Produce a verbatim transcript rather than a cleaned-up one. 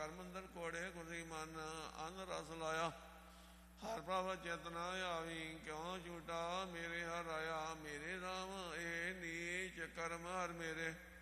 ਕਰਮ ਅੰਦਰ ਕੋੜੇ ਗੁਰਦੀ ਮਨ ਅਨ ਰਸ ਲਾਇਆ। ਹਰ ਪ੍ਰਭ ਚੇਤਨਾ ਆਵੀ ਕਿਉਂ ਝੂਟਾ, ਮੇਰੇ ਹਰ ਆਇਆ ਮੇਰੇ ਰਾਮ ਇਹ ਨੀਚ ਕਰਮ ਹਰ ਮੇਰੇ।